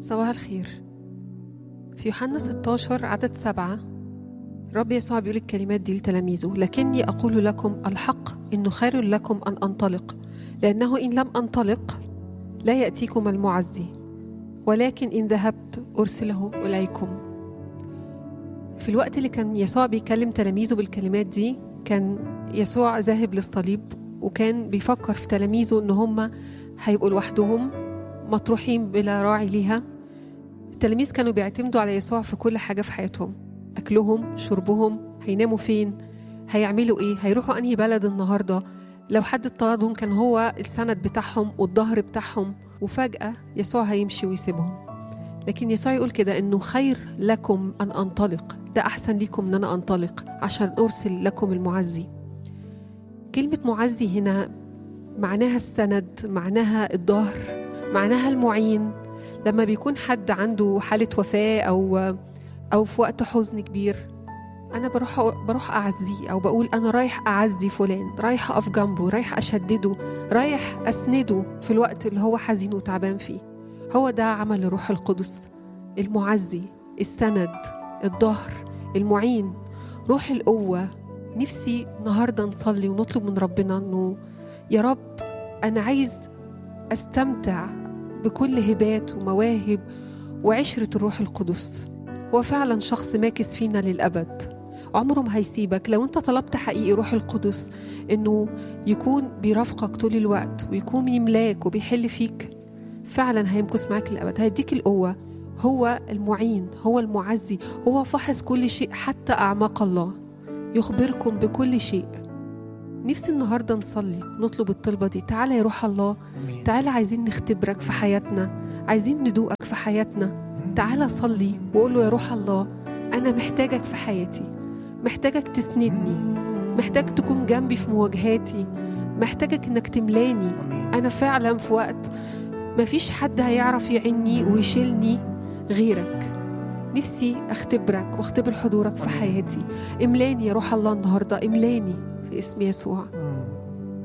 صباح الخير. في يوحنا 16 عدد 7 رب يسوع بيقول الكلمات دي لتلاميذه: لكني أقول لكم الحق إنه خير لكم أن أنطلق، لأنه إن لم أنطلق لا يأتيكم المعزي، ولكن إن ذهبت أرسله إليكم. في الوقت اللي كان يسوع بيكلم تلاميذه بالكلمات دي كان يسوع ذاهب للصليب، وكان بيفكر في تلاميذه إن هم هيبقوا لوحدهم مطروحين بلا راعي ليها. التلاميذ كانوا بيعتمدوا على يسوع في كل حاجة في حياتهم، أكلهم، شربهم، هيناموا فين، هيعملوا إيه، هيروحوا أنهي بلد النهاردة. لو حد اضطهدهم كان هو السند بتاعهم والظهر بتاعهم، وفجأة يسوع هيمشي ويسيبهم. لكن يسوع يقول كده إنه خير لكم أن أنطلق، ده أحسن لكم أن أنا أنطلق عشان أرسل لكم المعزي. كلمة معزي هنا معناها السند، معناها الظهر، معناها المعين. لما بيكون حد عنده حالة وفاة أو في وقت حزن كبير، أنا بروح أعزيه، أو بقول أنا رايح أعزي فلان، رايح أقف جنبه، رايح أشدده، رايح أسنده في الوقت اللي هو حزين وتعبان فيه. هو ده عمل الروح القدس، المعزي، السند، الظهر، المعين، روح القوة. نفسي النهاردة نصلي ونطلب من ربنا أنه يا رب أنا عايز أستمتع بكل هبات ومواهب وعشرة الروح القدس. هو فعلا شخص ماكس فينا للأبد، عمره ما هيسيبك. لو انت طلبت حقيقي روح القدس انه يكون بيرافقك طول الوقت ويكون يملاك وبيحل فيك، فعلا هيمكس معاك للأبد، هيديك القوة. هو المعين، هو المعزي، هو فحص كل شيء حتى أعماق الله، يخبركم بكل شيء. نفسي النهاردة نصلي نطلب الطلبة دي. تعالى يا روح الله، تعالى عايزين نختبرك في حياتنا، عايزين ندوقك في حياتنا. تعالى صلي وقول له يا روح الله أنا محتاجك في حياتي، محتاجك تسندني، محتاج تكون جنبي في مواجهاتي، محتاجك إنك تملاني. أنا فعلا في وقت مفيش حد هيعرف يعني ويشيلني غيرك. نفسي أختبرك واختبر حضورك في حياتي. املاني يا روح الله النهاردة، املاني في اسم يسوع.